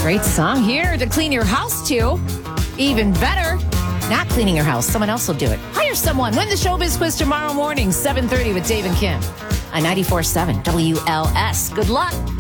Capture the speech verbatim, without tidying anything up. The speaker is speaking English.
Great song here to clean your house to. Even better, not cleaning your house. Someone else will do it. Hire someone. Win the Showbiz Quiz tomorrow morning, seven thirty with Dave and Kim on ninety-four point seven W L S. Good luck.